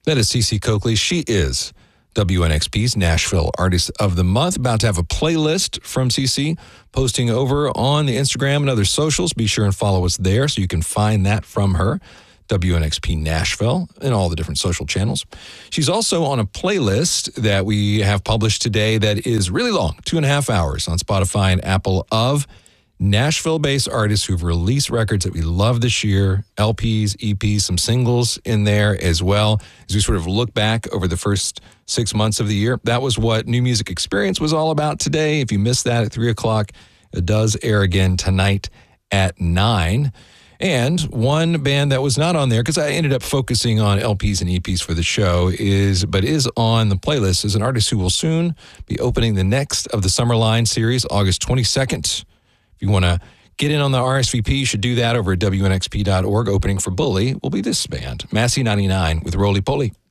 That is CeCe Coakley. She is WNXP's Nashville Artist of the Month. About to have a playlist from CeCe posting over on the Instagram and other socials. Be sure and follow us there so you can find that from her. WNXP Nashville and all the different social channels. She's also on a playlist that we have published today that is really long, 2.5 hours on Spotify and Apple of Nashville-based artists who've released records that we love this year, LPs, EPs, some singles in there as well. As we sort of look back over the first 6 months of the year, that was what New Music Experience was all about today. If you missed that at 3 o'clock, it does air again tonight at 9. And one band that was not on there, because I ended up focusing on LPs and EPs for the show, is on the playlist, is an artist who will soon be opening the next of the Summer Line series, August 22nd. If you want to get in on the RSVP, you should do that over at WNXP.org. Opening for Bully will be this band, Massey 99 with Roly Poly.